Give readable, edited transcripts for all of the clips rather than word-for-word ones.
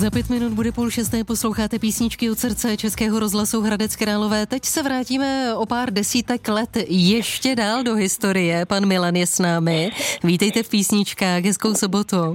Za 5 minut bude 5:30, posloucháte písničky od srdce Českého rozhlasu Hradec Králové. Teď se vrátíme o pár desítek let ještě dál do historie. Pan Milan je s námi. Vítejte v písničkách, hezkou sobotu.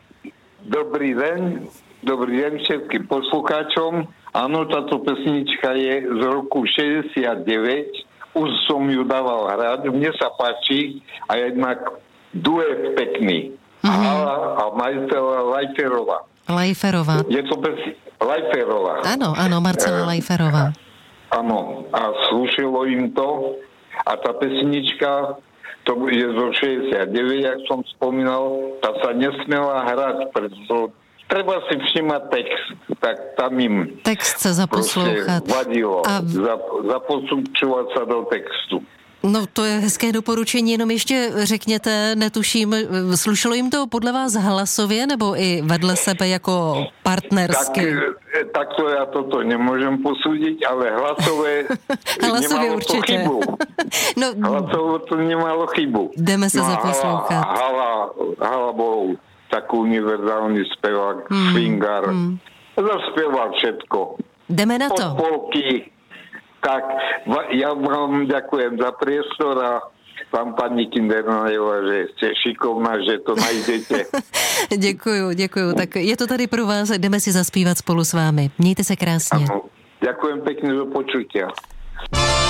Dobrý den všetkým poslucháčom. Áno, táto pesnička je z roku 69. Už som ju dával hrať. Mne sa páči a jednak duet pekný. Hala a majiteľa Lajferová. Lajferová. Je to Lajferová. Áno, Marcela Lajferová. Áno, a slúšilo im to. A tá pesnička, to je zo 69, jak som spomínal, tá sa nesmela hrať, pretože treba si všimať text, tak tam im text sa zaposlouchat. Vadilo. Zaposlučovat sa do textu. No to je hezké doporučení, jenom ještě řekněte, netuším, slušelo jim to podle vás hlasově nebo i vedle sebe jako partnersky? Tak to já toto nemůžem posudit, ale hlasové hlasově určitě. To chybu. Hlasové to nemalo chybu. Jdeme se zaposlouchat. Hala bol tak univerzální zpěvák, swingar. Zaspěval všetko. Jdeme na to. Polky. Tak, ja vám ďakujem za priestor a vám, pani Kindernajová, že ste šikovná, že to najdete. Děkuju. Tak je to tady pro vás, jdeme si zaspívat spolu s vámi. Mějte se krásně. Ano, ďakujem pekne, do počutia.